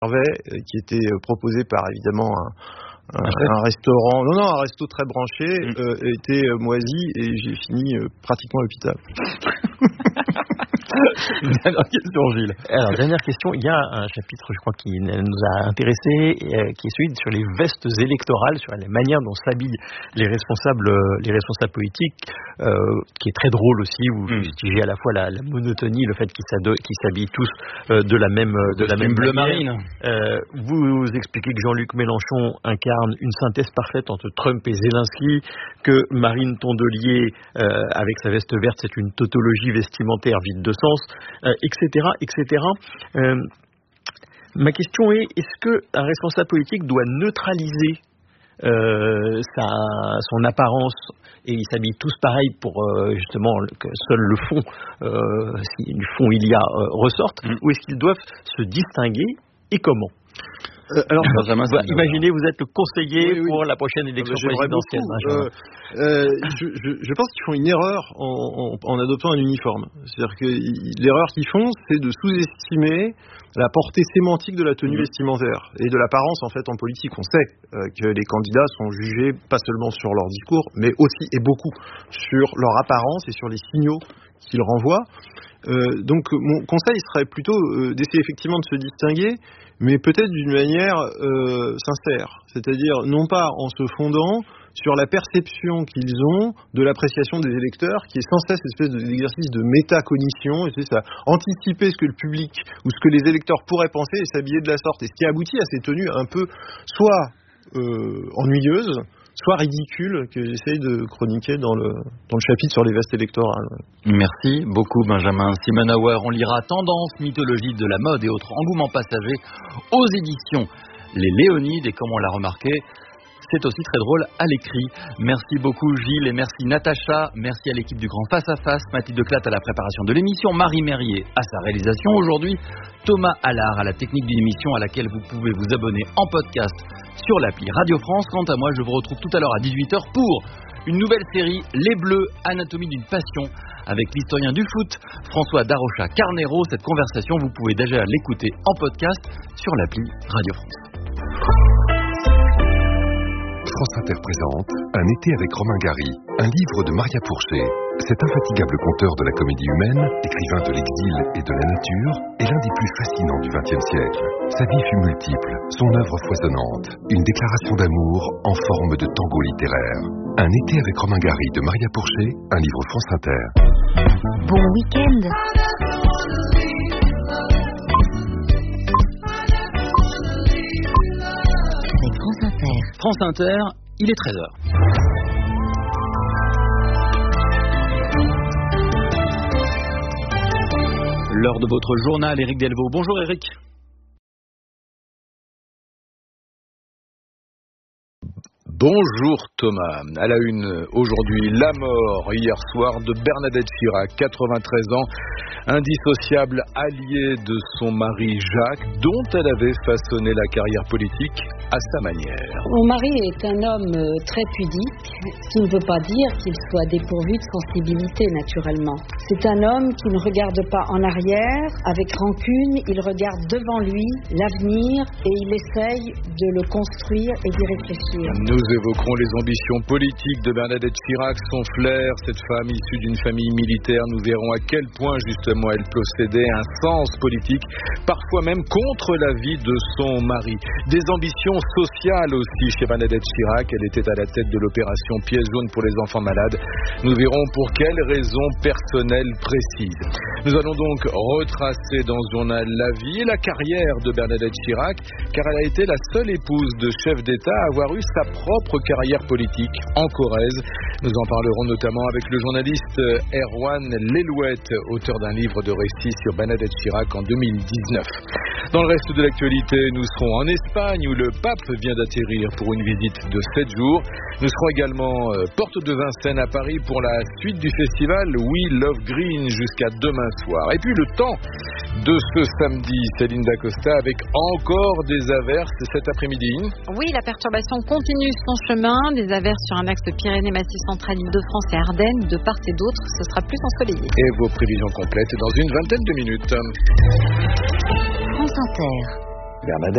qui était proposé par évidemment un restaurant, un resto très branché, était moisi et j'ai fini pratiquement à l'hôpital. Dernière question, Gilles. Alors, dernière question, il y a un chapitre, je crois, qui nous a intéressés, qui est celui sur les vestes électorales, sur la manière dont s'habillent les responsables politiques, qui est très drôle aussi. Vous fustigez à la fois la monotonie, le fait qu'ils s'habillent tous de la même bleu marine. Vous expliquez que Jean-Luc Mélenchon incarne une synthèse parfaite entre Trump et Zelensky, que Marine Tondelier, avec sa veste verte, c'est une tautologie vestimentaire vide de sens, etc., etc. Ma question est, est-ce qu'un responsable politique doit neutraliser son apparence et ils s'habillent tous pareil pour justement que seul le fond, si du fond il y a, ressorte, ou est-ce qu'ils doivent se distinguer et comment? Alors, imaginez, vous êtes le conseiller pour la prochaine élection présidentielle. Je pense qu'ils font une erreur en adoptant un uniforme. C'est-à-dire que l'erreur qu'ils font, c'est de sous-estimer la portée sémantique de la tenue vestimentaire et de l'apparence en fait en politique. On sait que les candidats sont jugés pas seulement sur leur discours, mais aussi et beaucoup sur leur apparence et sur les signaux qu'ils renvoient. Donc mon conseil serait plutôt d'essayer effectivement de se distinguer, mais peut-être d'une manière sincère, c'est-à-dire non pas en se fondant sur la perception qu'ils ont de l'appréciation des électeurs, qui est sans cesse une espèce d'exercice de métacognition, et c'est ça, anticiper ce que le public ou ce que les électeurs pourraient penser et s'habiller de la sorte, et ce qui aboutit à ces tenues un peu soit ennuyeuses, soit ridicule, que j'essaye de chroniquer dans le chapitre sur les vestes électorales. Merci beaucoup Benjamin Simenauer. On lira Tendance, mythologie de la mode et autres engouements passagers aux éditions Les Léonides, et comme on l'a remarqué, c'est aussi très drôle à l'écrit. Merci beaucoup Gilles et merci Natacha. Merci à l'équipe du Grand Face à Face, Mathilde Declat à la préparation de l'émission, Marie Merrier à sa réalisation aujourd'hui, Thomas Allard à la technique d'une émission à laquelle vous pouvez vous abonner en podcast sur l'appli Radio France. Quant à moi, je vous retrouve tout à l'heure à 18h pour une nouvelle série, Les Bleus, anatomie d'une passion, avec l'historien du foot, François Darocha Carnero. Cette conversation, vous pouvez déjà l'écouter en podcast sur l'appli Radio France. France Inter présente Un été avec Romain Gary, un livre de Maria Pourchet. Cet infatigable conteur de la comédie humaine, écrivain de l'exil et de la nature, est l'un des plus fascinants du XXe siècle. Sa vie fut multiple, son œuvre foisonnante, une déclaration d'amour en forme de tango littéraire. Un été avec Romain Gary de Maria Pourchet, un livre France Inter. Bon week-end. France Inter, il est 13h. L'heure de votre journal, Éric Delvaux. Bonjour Éric. Bonjour Thomas. À la une aujourd'hui, la mort hier soir de Bernadette Chirac, 93 ans, indissociable alliée de son mari Jacques, dont elle avait façonné la carrière politique à sa manière. Mon mari est un homme très pudique, ce qui ne veut pas dire qu'il soit dépourvu de sensibilité naturellement. C'est un homme qui ne regarde pas en arrière avec rancune, il regarde devant lui l'avenir et il essaye de le construire et d'y réfléchir. Nous évoquerons les ambitions politiques de Bernadette Chirac, son flair, cette femme issue d'une famille militaire. Nous verrons à quel point justement elle possédait un sens politique, parfois même contre l'avis de son mari. Des ambitions sociales aussi chez Bernadette Chirac. Elle était à la tête de l'opération Pièce jaune pour les enfants malades. Nous verrons pour quelles raisons personnelles précises. Nous allons donc retracer dans ce journal la vie et la carrière de Bernadette Chirac, car elle a été la seule épouse de chef d'État à avoir eu sa propre carrière politique en Corrèze. Nous en parlerons notamment avec le journaliste Erwan Lelouette, auteur d'un livre de récits sur Bernadette Chirac en 2019. Dans le reste de l'actualité, nous serons en Espagne où le pape vient d'atterrir pour une visite de 7 jours. Nous serons également porte de Vincennes à Paris pour la suite du festival We Love Green jusqu'à demain soir. Et puis le temps de ce samedi, Céline Dacosta, avec encore des averses cet après-midi. Oui, la perturbation continue son chemin. Des averses sur un axe de Pyrénées-Massif central, Île-de-France et Ardennes. De part et d'autre, ce sera plus ensoleillé. Et vos prévisions complètes dans une vingtaine de minutes. France Inter. Bernadette.